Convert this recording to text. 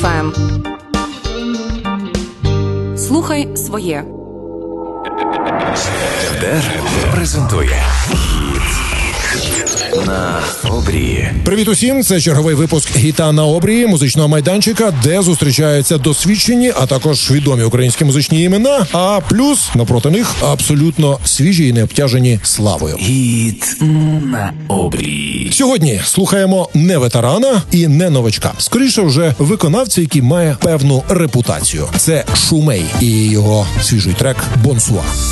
FM. Слухай своє. ДР презентує на обрії. Привіт усім, це черговий випуск «Гіта на обрії» музичного майданчика, де зустрічаються досвідчені, а також відомі українські музичні імена, а плюс напроти них абсолютно свіжі і не обтяжені славою. Гіт на обрії. Сьогодні слухаємо не ветерана і не новачка. Скоріше вже виконавця, який має певну репутацію. Це Шумей і його свіжий трек «Бонсуа».